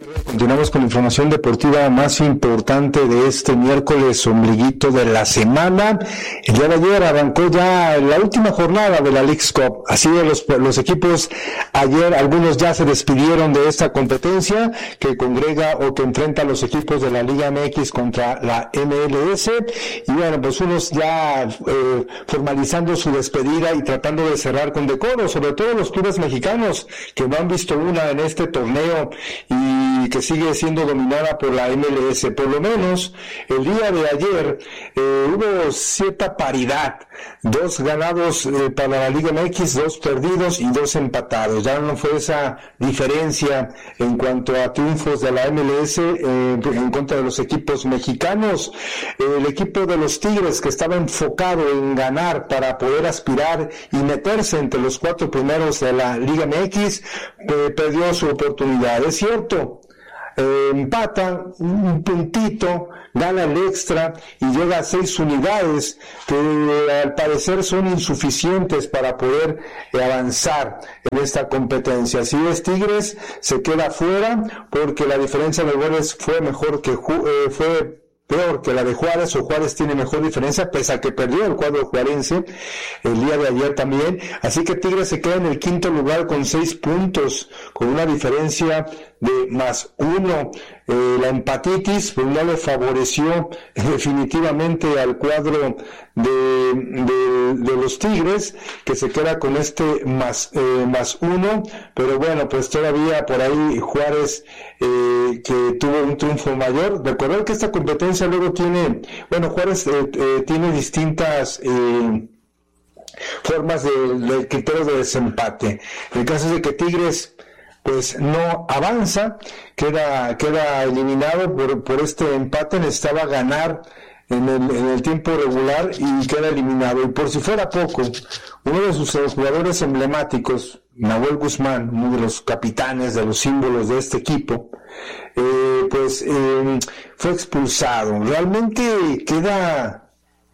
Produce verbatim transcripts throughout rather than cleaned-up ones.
Continuamos con la información deportiva más importante de este miércoles, ombliguito de la semana. El día de ayer arrancó ya la última jornada de la Leagues Cup. Así de los, los equipos ayer, algunos ya se despidieron de esta competencia que congrega o que enfrenta a los equipos de la Liga M X contra la M L S. Y bueno, pues unos ya eh, formalizando su despedida y tratando de cerrar con decoro, sobre todo los clubes mexicanos que no han visto una en este torneo y que sigue siendo dominada por la M L S. Por lo menos el día de ayer eh, hubo cierta paridad, dos ganados eh, para la Liga M X, dos perdidos y dos empatados. Ya no fue esa diferencia en cuanto a triunfos de la M L S eh, en contra de los equipos mexicanos. El equipo de los Tigres, que estaba enfocado en ganar para poder aspirar y meterse entre los cuatro primeros de la Liga M X, eh, perdió su oportunidad. Es cierto, Eh, empata un puntito, gana el extra y llega a seis unidades que eh, al parecer son insuficientes para poder eh, avanzar en esta competencia. Así es, Tigres se queda fuera porque la diferencia de goles fue mejor que eh, fue peor que la de Juárez, o Juárez tiene mejor diferencia, pese a que perdió el cuadro juarense el día de ayer también. Así que Tigres se queda en el quinto lugar con seis puntos, con una diferencia de más uno. Eh, la empatitis pues no le favoreció definitivamente al cuadro de, de, de los Tigres, que se queda con este más, eh, más uno, pero bueno, pues todavía por ahí Juárez eh, que tuvo un triunfo mayor. Recordar que esta competencia luego tiene, bueno, Juárez eh, eh, tiene distintas eh, formas de, de criterios de desempate. El caso es de que Tigres pues no avanza, queda queda eliminado por por este empate. Necesitaba ganar en el en el tiempo regular y queda eliminado. Y por si fuera poco, uno de sus jugadores emblemáticos, Nahuel Guzmán, uno de los capitanes, de los símbolos de este equipo, eh, pues eh, fue expulsado. Realmente queda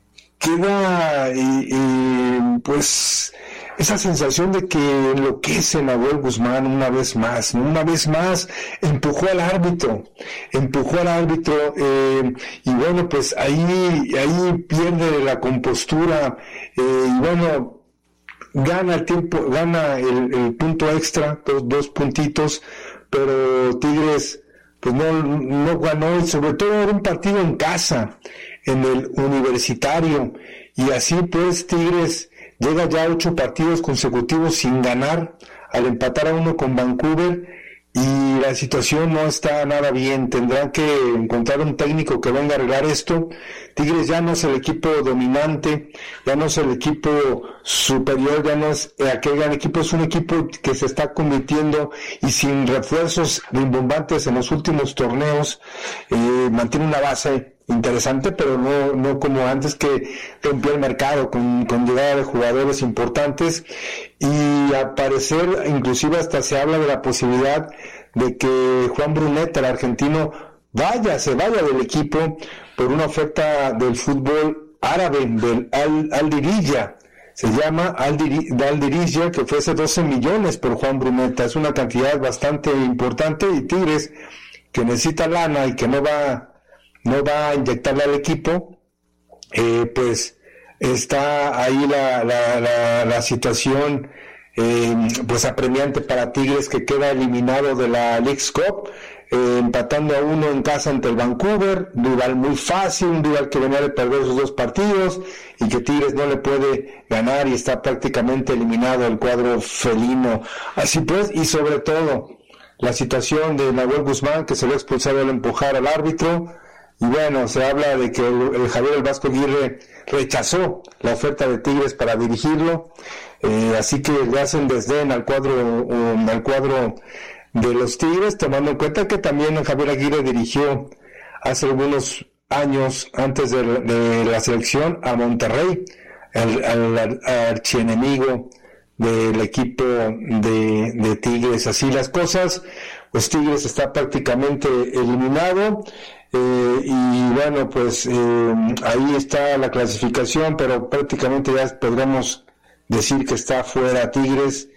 queda eh, eh, pues esa sensación de que enloquece Nahuel Guzmán una vez más, una vez más empujó al árbitro, empujó al árbitro, eh, y bueno, pues ahí, ahí pierde la compostura, eh, y bueno, gana el tiempo, gana el, el punto extra, dos, dos puntitos, pero Tigres, pues no, no ganó, y sobre todo era un partido en casa, en el Universitario, y así pues Tigres llega ya a ocho partidos consecutivos sin ganar, al empatar a uno con Vancouver, y la situación no está nada bien. Tendrán que encontrar un técnico que venga a arreglar esto. Tigres ya no es el equipo dominante, ya no es el equipo superior, ya no es aquel gran equipo, es un equipo que se está convirtiendo, y sin refuerzos rimbombantes en los últimos torneos, eh, mantiene una base interesante, pero no no como antes, que rompió el mercado con, con llegada de jugadores importantes, y al parecer inclusive hasta se habla de la posibilidad de que Juan Bruneta, el argentino, vaya, se vaya del equipo por una oferta del fútbol árabe, del Al, Al Diriyah. Se llama Al Diriyah, que ofrece doce millones por Juan Bruneta. Es una cantidad bastante importante, y Tigres, que necesita lana y que no va no va a inyectarle al equipo, eh, pues está ahí la la, la, la situación eh, pues apremiante para Tigres, que queda eliminado de la Leagues Cup, eh, empatando a uno en casa ante el Vancouver, un rival muy fácil, un rival que venía de perder sus dos partidos y que Tigres no le puede ganar, y está prácticamente eliminado el cuadro felino. Así pues, y sobre todo la situación de Nahuel Guzmán, que se le ha expulsado al empujar al árbitro. Y bueno, se habla de que el, el Javier El Vasco Aguirre rechazó la oferta de Tigres para dirigirlo, eh, así que le hacen desdén al cuadro, um, al cuadro de los Tigres, tomando en cuenta que también el Javier Aguirre dirigió hace algunos años, antes de, de la selección, a Monterrey, al, al, al archienemigo del equipo de, de Tigres. Así las cosas, pues Tigres está prácticamente eliminado. Eh, y bueno, pues eh, ahí está la clasificación, pero prácticamente ya podríamos decir que está fuera Tigres,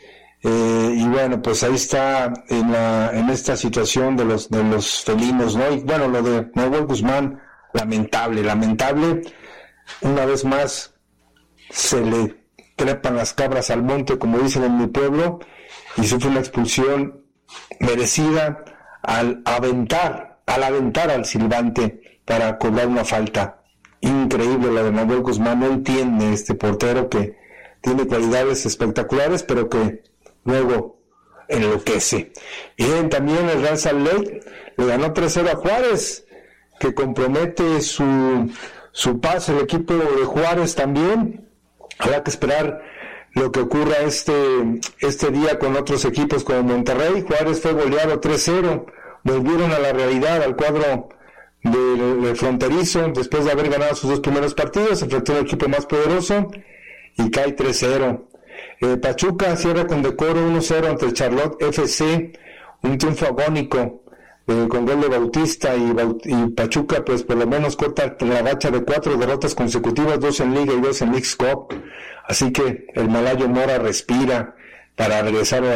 Eh, y bueno, pues ahí está en la en esta situación de los de los felinos, ¿no? Y bueno, lo de Nahuel Guzmán, lamentable, lamentable. Una vez más se le trepan las cabras al monte, como dicen en mi pueblo, y sufre una expulsión merecida al aventar, al aventar al silbante para cobrar una falta. Increíble la de Nahuel Guzmán, no entiende este portero que tiene cualidades espectaculares, pero que luego enloquece. Bien, también el Real Salt Lake le ganó tres cero a Juárez, que compromete su, su pase. El equipo de Juárez también. Habrá que esperar lo que ocurra este, este día con otros equipos como Monterrey. Juárez fue goleado tres cero. Volvieron a la realidad, al cuadro del, del fronterizo, después de haber ganado sus dos primeros partidos. Se enfrentó al equipo más poderoso y cae tres cero. Eh, Pachuca cierra con decoro uno cero ante el Charlotte F C, un triunfo agónico eh, con gol de Bautista, y, y Pachuca pues por lo menos corta la racha de cuatro derrotas consecutivas, dos en Liga y dos en Leagues Cup, así que el Malayo Mora respira para regresar a